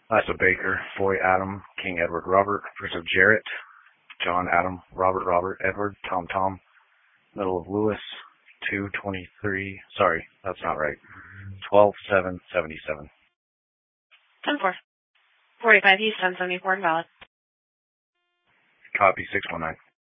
Lisa Baker, Foy Adam, King Edward Robert, first of Jarrett, John Adam, Robert Robert, Edward, Tom Tom, middle of Lewis, 223, sorry, that's not right, 12-7-77. 10-4. 45 East, 1074 invalid. Copy 619.